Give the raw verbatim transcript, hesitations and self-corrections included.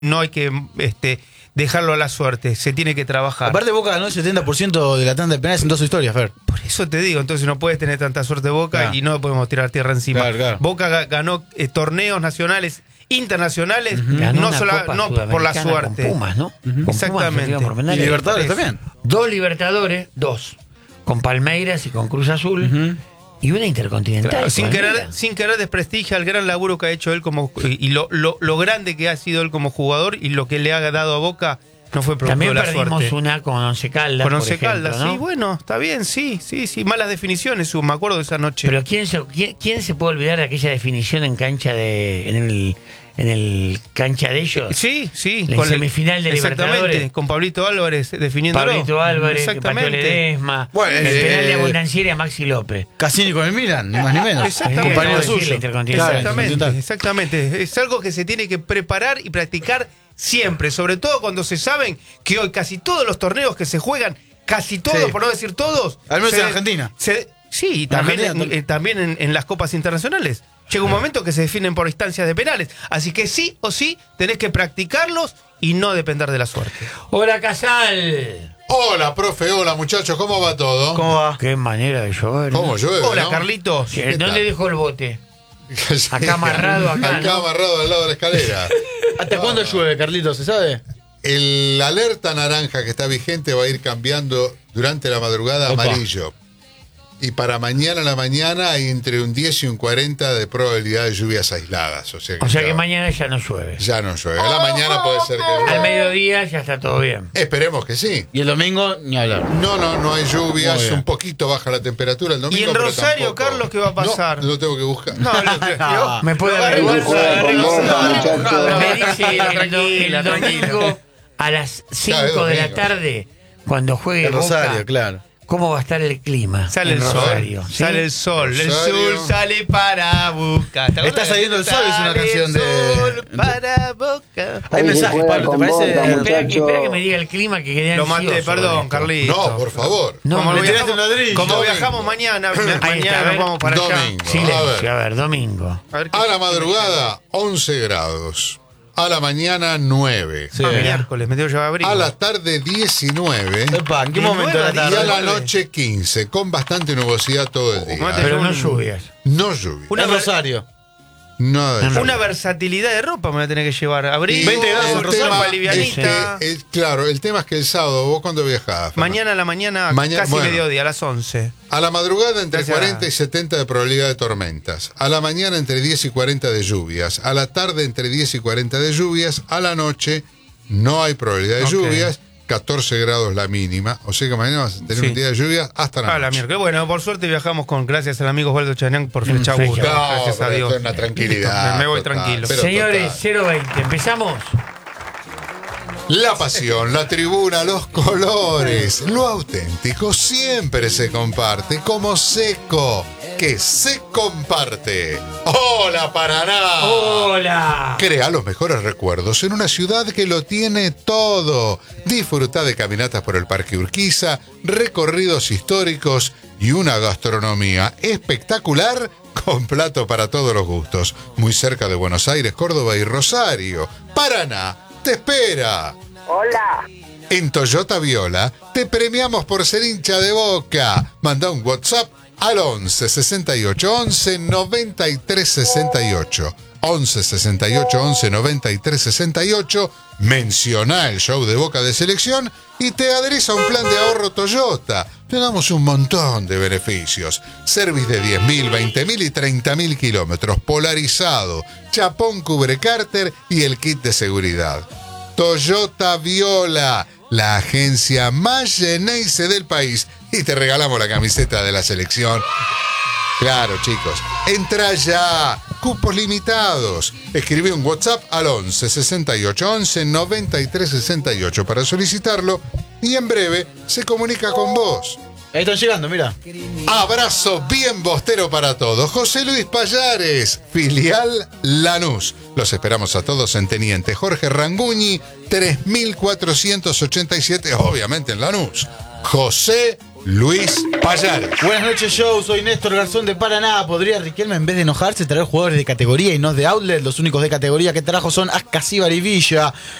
no hay que este, dejarlo a la suerte, se tiene que trabajar. Aparte Boca ganó el setenta por ciento de la tanda de penales en toda su historia, Fer. Por eso te digo, entonces no puedes tener tanta suerte Boca claro. y no podemos tirar tierra encima. Claro, claro. Boca ganó eh, torneos nacionales, internacionales, uh-huh. no, sola, no por la suerte. Con Pumas, ¿no? Uh-huh. Con Exactamente. Pumas, y Libertadores también. Dos Libertadores, dos. Con Palmeiras y con Cruz Azul. Uh-huh. Y una intercontinental. Claro, sin, querer, sin querer desprestigia el gran laburo que ha hecho él como y lo, lo, lo grande que ha sido él como jugador y lo que le ha dado a Boca no fue producto de la suerte. También perdimos una con Once Caldas, Con Once por ejemplo, Caldas, ¿no? sí, bueno, está bien, sí, sí, sí. Malas definiciones, me acuerdo de esa noche. Pero ¿quién se, quién, quién se puede olvidar de aquella definición en cancha de... en el en el cancha de ellos? Sí, sí. En con semifinal de Libertadores. Con Pablito Álvarez definiendo. Pablito Álvarez, que pateó Ledesma. Bueno, el eh, penal de Abondancieri a Maxi López. Cassini con el Milan, ni más ni menos. Exactamente. Compañero suyo. Exactamente, exactamente. Es algo que se tiene que preparar y practicar siempre, sobre todo cuando se saben que hoy casi todos los torneos que se juegan, casi todos, sí. por no decir todos. Al menos se, en Argentina. Se, sí, y también, en, eh, también en, en las copas internacionales. Llega un momento que se definen por instancias de penales. Así que sí o sí tenés que practicarlos y no depender de la suerte. Hola, Casal. Hola, profe, hola, muchachos, ¿cómo va todo? ¿Cómo va? Qué manera de llover. ¿Cómo llueve? Hola, ¿no? Carlitos. ¿Dónde dejó el bote? Acá amarrado, acá. Acá ¿no? amarrado al lado de la escalera. ¿Hasta no, cuándo llueve, Carlitos? ¿Se sabe? El alerta naranja que está vigente va a ir cambiando durante la madrugada a amarillo. Y para mañana a la mañana hay entre un diez y un cuarenta de probabilidad de lluvias aisladas. O sea que, o sea ya, que mañana ya no llueve. Ya no llueve. A la mañana puede ser que... Al mediodía ya está todo bien. Esperemos que sí. Y el domingo ni hablar. No, no, no hay lluvias. Un poquito baja la temperatura el domingo. ¿Y en pero Rosario, tampoco... Carlos, qué va a pasar? No, lo tengo que buscar. No, lo tengo. Me puede averiguar. Me dice el, el domingo a las cinco de la tarde, cuando juegue el Rosario, Boca, claro. ¿cómo va a estar el clima? Sale el Rosario, sol. ¿sí? Sale el sol. Rosario. El sol sale para Boca. Está saliendo el sol, es una canción de. Sol para Boca. Hay mensajes, Pablo, ¿te parece? Boca, espera, que, espera que me diga el clima que quedé Lo maté, perdón, Carlitos. No, por favor. No, como me viajamos, un ladrillo. como Domingo. viajamos mañana, mañana está, nos vamos para Domingo. allá. Silencio, A a ver. ver, domingo. A, ver qué A la madrugada, once grados. A la mañana, nueve. Sí. Ah, miércoles, me tengo que llevar abrigo. A la tarde, diecinueve. Epa, ¿en qué momento de la Y tarde? a la noche, quince. Con bastante nubosidad todo el día. Pero no lluvias. No lluvia. Una En ver- Rosario. No de lluvia. Una versatilidad de ropa me voy a tener que llevar. Abrigo, veinte grados en El Rosario, tema ropa es livianita. que, el- claro, el tema es que el sábado, ¿vos cuándo viajás? Mañana a la mañana, Mañana- casi bueno. mediodía, a las once. A la madrugada entre Gracias. cuarenta y setenta de probabilidad de tormentas. A la mañana entre diez y cuarenta de lluvias. A la tarde entre diez y cuarenta de lluvias. A la noche no hay probabilidad de Ok. lluvias. catorce grados la mínima. O sea que mañana vas a tener Sí. un día de lluvias hasta la Ah, noche. la miércoles. Bueno, por suerte viajamos con, gracias al amigo Osvaldo Chanán por Flecha Flecha. Burda. No, Gracias a pero Dios. esto es una tranquilidad. Me, me voy total, tranquilo. pero Señores, total. cero veinte, ¿empezamos? La pasión, la tribuna, los colores, lo auténtico siempre se comparte como Seco, que se comparte. ¡Hola, Paraná! ¡Hola! Crea los mejores recuerdos en una ciudad que lo tiene todo. Disfruta de caminatas por el Parque Urquiza, recorridos históricos y una gastronomía espectacular con plato para todos los gustos. Muy cerca de Buenos Aires, Córdoba y Rosario. Paraná te espera. Hola. En Toyota Viola te premiamos por ser hincha de Boca. Manda un WhatsApp al once sesenta y ocho once noventa y tres sesenta y ocho. once sesenta y ocho once noventa y tres sesenta y ocho. Menciona el show de Boca de Selección y te adherís a un plan de ahorro Toyota. Te damos un montón de beneficios. Service de diez mil, veinte mil y treinta mil kilómetros. Polarizado, chapón cubre cárter y el kit de seguridad. Toyota Viola, la agencia más Geneise del país. Y te regalamos la camiseta de la selección. Claro, chicos. Entra ya. Cupos limitados. Escribí un WhatsApp al once sesenta y ocho once noventa y tres sesenta y ocho para solicitarlo. Y en breve se comunica con vos. Ahí están llegando, mira. Abrazo bien bostero para todos. José Luis Payares, filial Lanús. Los esperamos a todos en Teniente Jorge Ranguñi, tres mil cuatrocientos ochenta y siete, obviamente en Lanús. José Luis Payares. Buenas noches, show. Soy Néstor Garzón de Paraná. ¿Podría Riquelme, en vez de enojarse, traer jugadores de categoría y no de outlet? Los únicos de categoría que trajo son Ascasíbar y Villa.